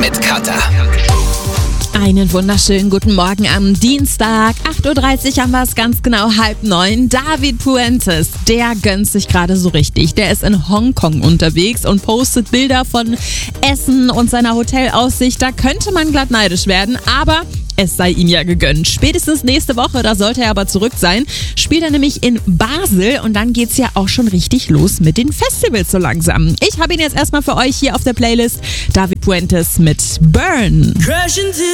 mit Katha. Einen wunderschönen guten Morgen am Dienstag. 8.30 Uhr haben wir es, ganz genau 8:30. David Puentes, der gönnt sich gerade so richtig. Der ist in Hongkong unterwegs und postet Bilder von Essen und seiner Hotelaussicht. Da könnte man glatt neidisch werden, aber es sei ihm ja gegönnt. Spätestens nächste Woche, da sollte er aber zurück sein, spielt er nämlich in Basel und dann geht's ja auch schon richtig los mit den Festivals so langsam. Ich habe ihn jetzt erstmal für euch hier auf der Playlist. David Puentes mit Burn.